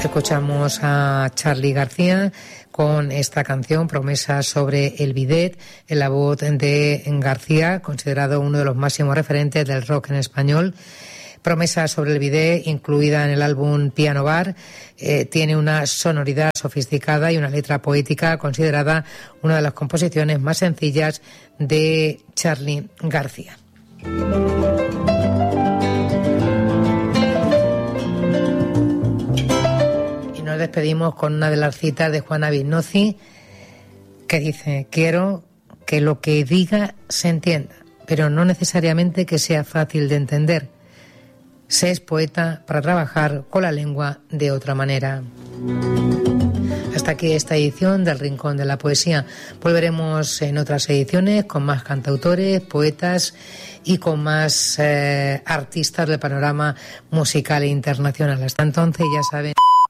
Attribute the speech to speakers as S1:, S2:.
S1: Escuchamos a Charly García con esta canción, Promesa sobre el bidet, en la voz de García, considerado uno de los máximos referentes del rock en español. Promesa sobre el bidet, incluida en el álbum Piano Bar, tiene una sonoridad sofisticada y una letra poética, considerada una de las composiciones más sencillas de Charly García. Nos despedimos con una de las citas de Juana Viznozi, que dice: quiero que lo que diga se entienda, pero no necesariamente que sea fácil de entender. Se es poeta para trabajar con la lengua de otra manera. Hasta aquí esta edición del Rincón de la Poesía. Volveremos en otras ediciones con más cantautores, poetas y con más artistas del panorama musical e internacional. Hasta entonces, ya saben...